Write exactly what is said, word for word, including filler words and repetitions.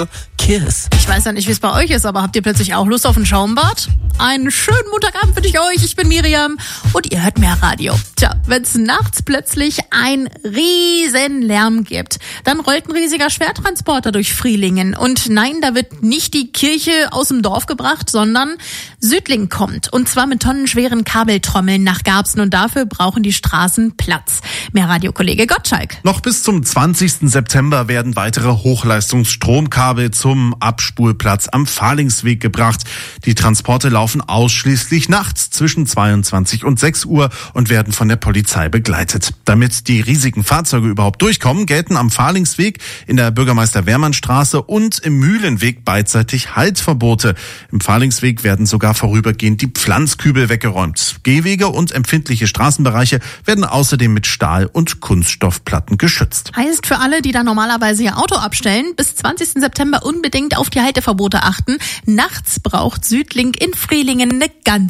Cool Kiss. Ich weiß ja nicht, wie es bei euch ist, aber habt ihr plötzlich auch Lust auf ein Schaumbad? Einen schönen Montagabend wünsche ich euch. Ich bin Miriam und ihr hört mehr Radio. Tja, wenn es nachts plötzlich ein riesen Lärm gibt, dann rollt ein riesiger Schwertransporter durch Frielingen. Und nein, da wird nicht die Kirche aus dem Dorf gebracht, sondern Südling kommt. Und zwar mit tonnenschweren Kabeltrommeln nach Garbsen. Und dafür brauchen die Straßen Platz. Mehr Radiokollege Gottschalk. Noch bis zum zwanzigsten September werden weitere Hochleistungsstromkabel zum Abspulplatz am Fahlingsweg gebracht. Die Transporte laufen ausschließlich nachts zwischen zweiundzwanzig und sechs Uhr und werden von der Polizei begleitet. Damit die riesigen Fahrzeuge überhaupt durchkommen, gelten am Fahlingsweg, in der Bürgermeister-Wehrmann-Straße und im Mühlenweg beidseitig Haltverbote. Im Fahlingsweg werden sogar vorübergehend die Pflanzkübel weggeräumt. Gehwege und empfindliche Straßenbereiche werden außerdem mit Stahl- und Kunststoffplatten geschützt. Heißt für alle, die da normalerweise ihr Auto abstellen, bis zwanzigsten September unbedingt auf die Halteverbote achten. Nachts braucht Südling in Frielingen eine ganz